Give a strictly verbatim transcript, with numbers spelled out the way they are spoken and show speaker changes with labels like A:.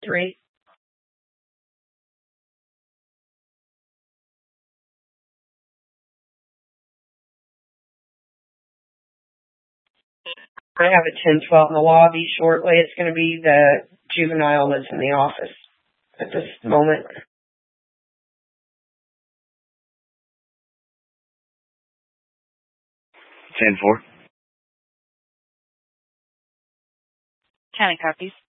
A: three. I have a ten twelve in the lobby shortly. It's going to be the juvenile that's in the office at this moment.
B: ten four.
C: County copies.